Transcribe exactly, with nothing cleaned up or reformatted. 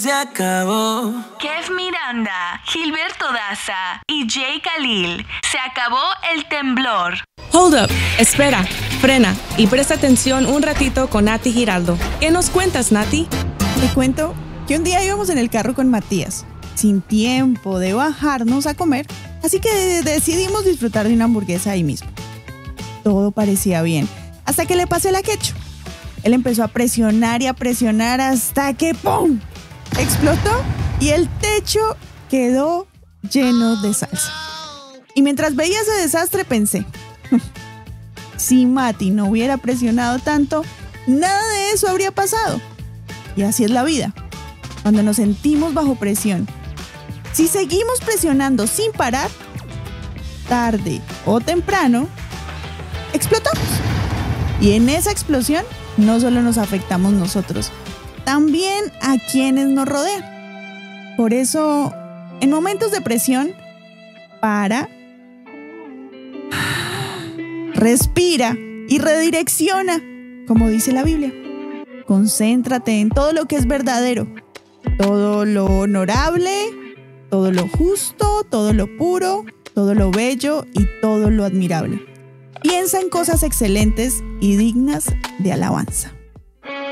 se acabó. Kev Miranda, Gilberto Daza y Jay Khalil. Se acabó el temblor. Hold up, espera, frena y presta atención un ratito con Nati Giraldo. ¿Qué nos cuentas, Nati? Te cuento que un día íbamos en el carro con Matías, sin tiempo de bajarnos a comer, así que decidimos disfrutar de una hamburguesa ahí mismo. Todo parecía bien, hasta que le pasé la ketchup. Él empezó a presionar y a presionar hasta que ¡pum! Explotó y el techo quedó lleno de salsa. Y mientras veía ese desastre pensé, si Mati no hubiera presionado tanto, nada de eso habría pasado. Y así es la vida, cuando nos sentimos bajo presión. Si seguimos presionando sin parar, tarde o temprano, explotamos. Y en esa explosión no solo nos afectamos nosotros, también a quienes nos rodean. Por eso, en momentos de presión, para, respira y redirecciona, como dice la Biblia. Concéntrate en todo lo que es verdadero, todo lo honorable, todo lo justo, todo lo puro, todo lo bello y todo lo admirable. Piensa en cosas excelentes y dignas de alabanza.